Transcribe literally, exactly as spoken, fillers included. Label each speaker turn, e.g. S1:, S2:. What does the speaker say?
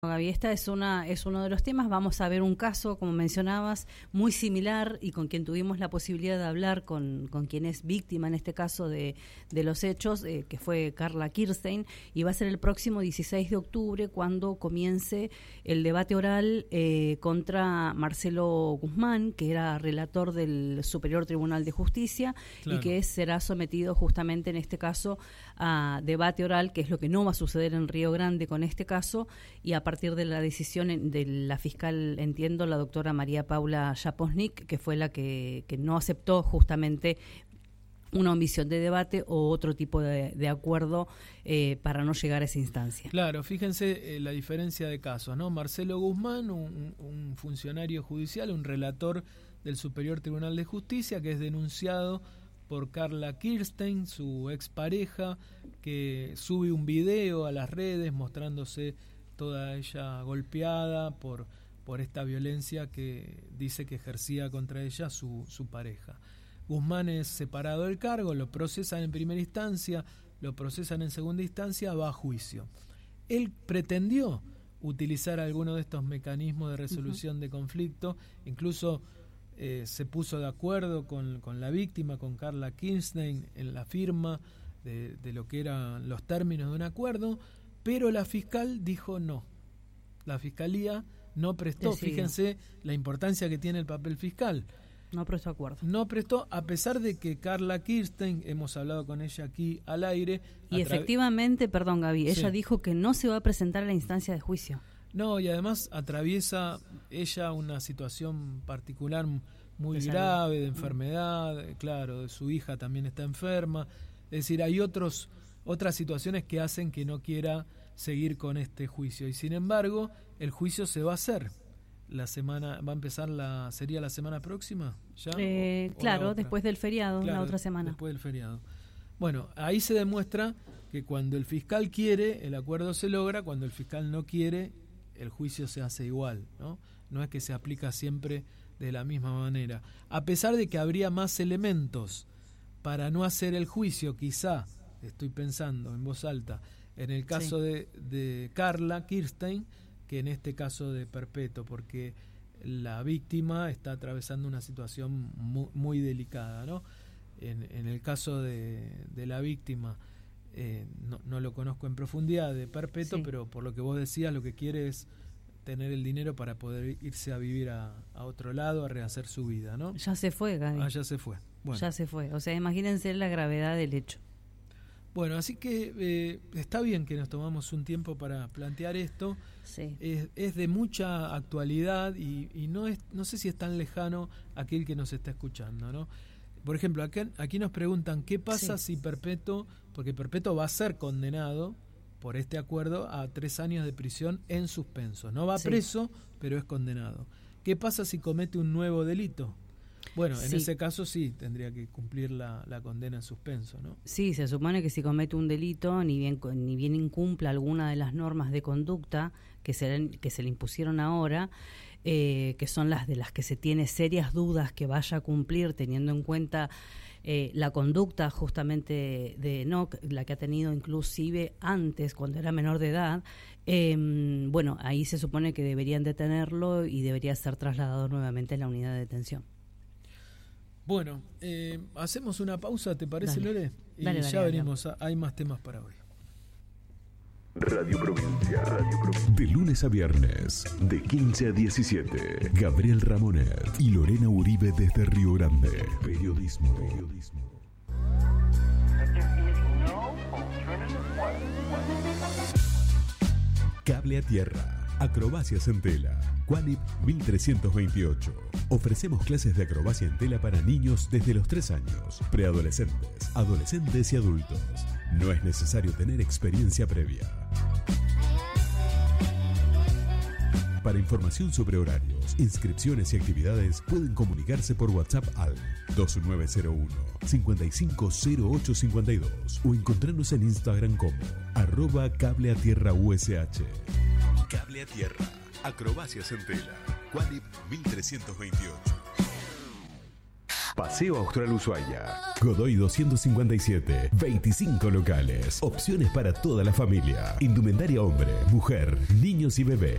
S1: Gaby, esta es una es uno de los temas. Vamos a ver un caso, como mencionabas, muy similar y con quien tuvimos la posibilidad de hablar con, con quien es víctima en este caso de, de los hechos, eh, que fue Carla Kirstein, y va a ser el próximo dieciséis de octubre cuando comience el debate oral eh, contra Marcelo Guzmán, que era relator del Superior Tribunal de Justicia, claro, y que será sometido justamente en este caso a debate oral, que es lo que no va a suceder en Río Grande con este caso, y a partir de la decisión de la fiscal, entiendo, la doctora María Paula Japosnik, que fue la que, que no aceptó justamente una omisión de debate o otro tipo de, de acuerdo eh, para no llegar a esa instancia.
S2: Claro, fíjense eh, la diferencia de casos, ¿no? Marcelo Guzmán, un, un funcionario judicial, un relator del Superior Tribunal de Justicia, que es denunciado por Carla Kirstein, su expareja, que sube un video a las redes mostrándose toda ella golpeada por, por esta violencia que dice que ejercía contra ella su, su pareja. Guzmán es separado del cargo, lo procesan en primera instancia, lo procesan en segunda instancia, va a juicio. Él pretendió utilizar alguno de estos mecanismos de resolución uh-huh. de conflicto, incluso eh, se puso de acuerdo con, con la víctima, con Carla Kirstein, en la firma de, de lo que eran los términos de un acuerdo, pero la fiscal dijo no. La fiscalía no prestó. Decidió. Fíjense la importancia que tiene el papel fiscal.
S1: No prestó acuerdo.
S2: No prestó, a pesar de que Carla Kirstein, hemos hablado con ella aquí al aire.
S1: Y tra- efectivamente, perdón Gaby, ella sí. dijo que no se va a presentar a la instancia de juicio.
S2: No, y además atraviesa ella una situación particular muy de grave, salud. de enfermedad, claro, su hija también está enferma. Es decir, hay otros... otras situaciones que hacen que no quiera seguir con este juicio, y sin embargo el juicio se va a hacer la semana, va a empezar la sería la semana próxima ya
S1: eh,
S2: o,
S1: claro
S2: o
S1: después del feriado, claro, la otra semana
S2: después del feriado. Bueno, ahí se demuestra que cuando el fiscal quiere el acuerdo se logra, cuando el fiscal no quiere el juicio se hace igual, no no es que se aplica siempre de la misma manera, a pesar de que habría más elementos para no hacer el juicio. Quizá estoy pensando en voz alta en el caso sí. de, de Carla Kirstein, que en este caso de Perpeto, porque la víctima está atravesando una situación muy, muy delicada, ¿no? En, en el caso de, de la víctima, eh, no, no lo conozco en profundidad de Perpeto, sí. pero por lo que vos decías, lo que quiere es tener el dinero para poder irse a vivir a, a otro lado, a rehacer su vida, ¿no?
S1: Ya se fue, Gaby.
S2: Ah, ya se fue. Bueno.
S1: Ya se fue. O sea, imagínense la gravedad del hecho.
S2: Bueno, así que eh, está bien que nos tomamos un tiempo para plantear esto.
S1: Sí.
S2: Es, es de mucha actualidad y, y no es, no sé si es tan lejano aquel que nos está escuchando, ¿no? Por ejemplo, aquí, aquí nos preguntan qué pasa sí. si Perpeto, porque Perpeto va a ser condenado por este acuerdo a tres años de prisión en suspenso. No va sí. preso, pero es condenado. ¿Qué pasa si comete un nuevo delito? Bueno, en sí. ese caso sí tendría que cumplir la, la condena en suspenso, ¿no?
S1: Sí, se supone que si comete un delito, ni bien ni bien incumpla alguna de las normas de conducta que se, que se le impusieron ahora, eh, que son las de las que se tiene serias dudas que vaya a cumplir, teniendo en cuenta eh, la conducta justamente de Enoch, la que ha tenido inclusive antes, cuando era menor de edad, eh, bueno, ahí se supone que deberían detenerlo y debería ser trasladado nuevamente a la unidad de detención.
S2: Bueno, eh, hacemos una pausa, ¿te parece,
S1: dale.
S2: Lore? Y
S1: dale,
S2: ya
S1: dale,
S2: venimos, a, hay más temas para hoy.
S3: Radio Provincia, Radio Provincia. De lunes a viernes, de quince a diecisiete. Gabriel Ramonet y Lorena Uribe desde Río Grande. Periodismo. Periodismo. Cable a tierra. Acrobacias en tela. Qualip mil trescientos veintiocho. Ofrecemos clases de acrobacia en tela para niños desde los tres años, preadolescentes, adolescentes y adultos. No es necesario tener experiencia previa. Para información sobre horarios, inscripciones y actividades, pueden comunicarse por WhatsApp al dos nueve cero uno, cinco cinco cero ocho cinco dos o encontrarnos en Instagram como arroba cable a tierra U S H. Cable a tierra. Acrobacias en tela. Qualip mil trescientos veintiocho. Paseo Austral Ushuaia. Godoy doscientos cincuenta y siete. veinticinco locales. Opciones para toda la familia. Indumentaria hombre, mujer, niños y bebés.